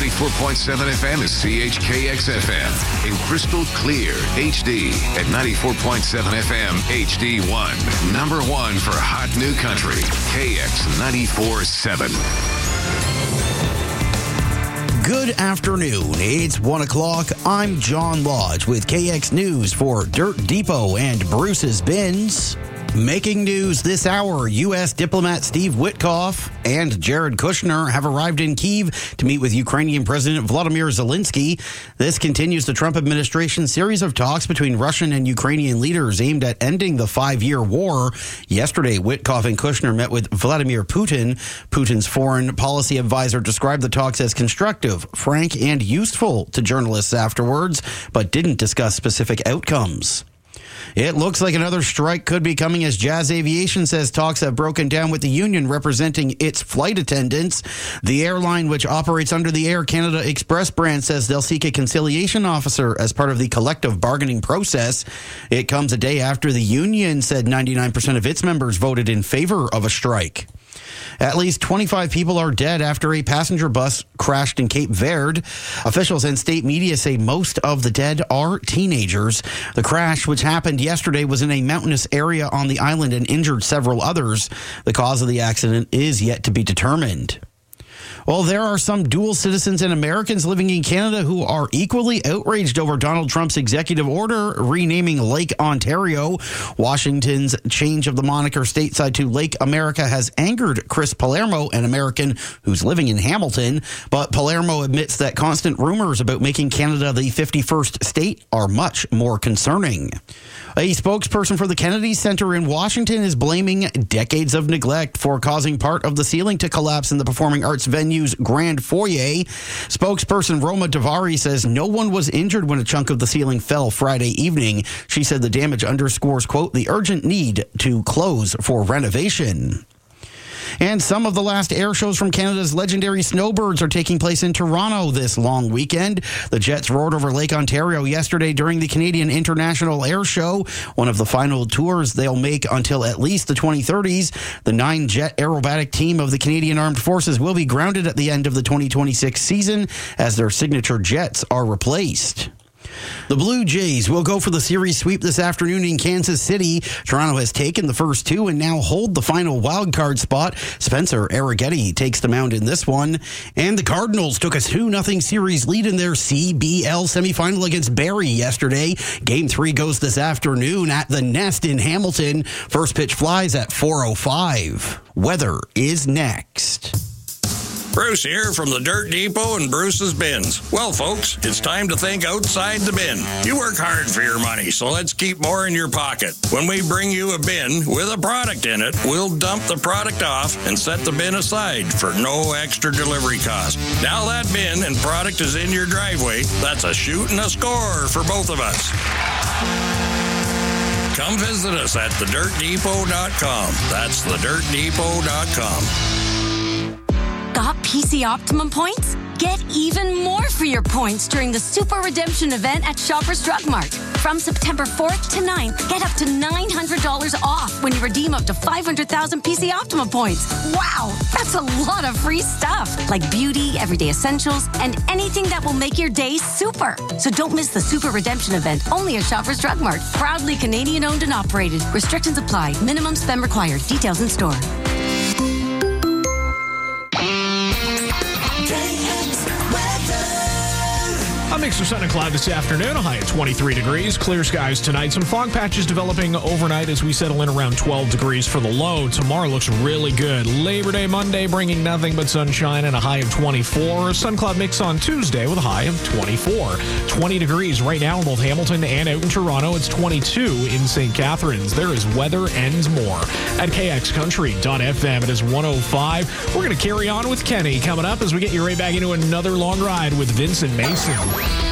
94.7 FM is CHKX FM. In crystal clear HD at 94.7 FM HD1. Number one for hot new country. KX 94.7. Good afternoon. It's 1 o'clock. I'm John Lodge with KX News for Dirt Depot and Bruce's Bins. Making news this hour, U.S. diplomat Steve Witkoff and Jared Kushner have arrived in Kyiv to meet with Ukrainian President Volodymyr Zelensky. This continues the Trump administration's series of talks between Russian and Ukrainian leaders aimed at ending the 5-year war. Yesterday, Witkoff and Kushner met with Vladimir Putin. Putin's foreign policy advisor described the talks as constructive, frank, and useful to journalists afterwards, but didn't discuss specific outcomes. It looks like another strike could be coming as Jazz Aviation says talks have broken down with the union representing its flight attendants. The airline, which operates under the Air Canada Express brand, says they'll seek a conciliation officer as part of the collective bargaining process. It comes a day after the union said 99% of its members voted in favor of a strike. At least 25 people are dead after a passenger bus crashed in Cape Verde. Officials and state media say most of the dead are teenagers. The crash, which happened yesterday, was in a mountainous area on the island and injured several others. The cause of the accident is yet to be determined. Well, there are some dual citizens and Americans living in Canada who are equally outraged over Donald Trump's executive order renaming Lake Ontario. Washington's change of the moniker stateside to Lake America has angered Chris Palermo, an American who's living in Hamilton. But Palermo admits that constant rumors about making Canada the 51st state are much more concerning. A spokesperson for the Kennedy Center in Washington is blaming decades of neglect for causing part of the ceiling to collapse in the performing arts venue's grand foyer. Spokesperson Roma Davari says no one was injured when a chunk of the ceiling fell Friday evening. She said the damage underscores, quote, the urgent need to close for renovation. And some of the last air shows from Canada's legendary snowbirds are taking place in Toronto this long weekend. The jets roared over Lake Ontario yesterday during the Canadian International Air Show, one of the final tours they'll make until at least the 2030s. The 9-jet aerobatic team of the Canadian Armed Forces will be grounded at the end of the 2026 season as their signature jets are replaced. The Blue Jays will go for the series sweep this afternoon in Kansas City. Toronto has taken the first two and now hold the final wildcard spot. Spencer Arrighetti takes the mound in this one. And the Cardinals took a 2-0 series lead in their CBL semifinal against Barrie yesterday. Game 3 goes this afternoon at the Nest in Hamilton. First pitch flies at 4:05. Weather is next. Bruce here from the Dirt Depot and Bruce's Bins. Well, folks, it's time to think outside the bin. You work hard for your money, so let's keep more in your pocket. When we bring you a bin with a product in it, we'll dump the product off and set the bin aside for no extra delivery cost. Now that bin and product is in your driveway, that's a shoot and a score for both of us. Come visit us at thedirtdepot.com. That's thedirtdepot.com. Got PC Optimum points? Get even more for your points during the Super Redemption event at Shoppers Drug Mart. From September 4th to 9th, get up to $900 off when you redeem up to 500,000 PC Optimum points. Wow, that's a lot of free stuff, like beauty, everyday essentials, and anything that will make your day super. So don't miss the Super Redemption event, only at Shoppers Drug Mart. Proudly Canadian owned and operated. Restrictions apply. Minimum spend required. Details in store. A mix of sun and cloud this afternoon, a high at 23 degrees. Clear skies tonight. Some fog patches developing overnight as we settle in around 12 degrees for the low. Tomorrow looks really good. Labor Day Monday bringing nothing but sunshine and a high of 24. Sun cloud mix on Tuesday with a high of 24. 20 degrees right now in both Hamilton and out in Toronto. It's 22 in St. Catharines. There is weather and more. At KXCountry.fm, it is 105. We're going to carry on with Kenny coming up as we get you right back into another long ride with Vincent Mason.